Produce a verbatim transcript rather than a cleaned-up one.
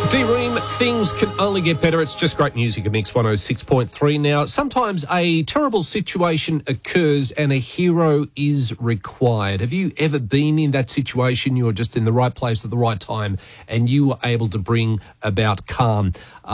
D-Ream, things can only get better. It's just great music at Mix one oh six point three. Now, sometimes a terrible situation occurs and a hero is required. Have you ever been in that situation? You're just in the right place at the right time and you were able to bring about calm.